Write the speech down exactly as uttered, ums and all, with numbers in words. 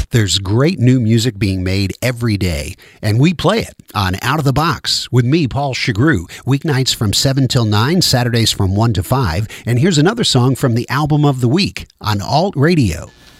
There's great new music being made every day, and we play it on Out of the Box with me, Paul Chagru, weeknights from seven till nine, Saturdays from one to five. And here's another song from the album of the week on Alt Radio.